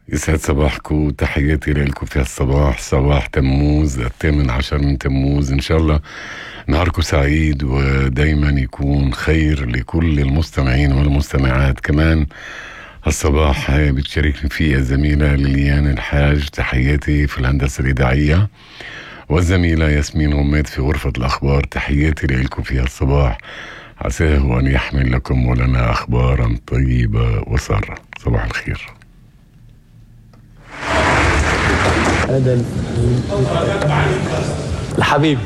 يسعد صباحكم، تحياتي لكم في هالصباح، صباح تموز 18 من تموز. إن شاء الله نهاركم سعيد ودايما يكون خير لكل المستمعين والمستمعات. كمان هالصباح بتشاركني فيه الزميلة ليليان الحاج، تحياتي في الهندسة الإذاعية، والزميلة ياسمين غميد في غرفة الأخبار. تحياتي لكم في هالصباح، عساه أن يحمل لكم ولنا أخبارا طيبة وسارة. صباح الخير. هذا الحبيب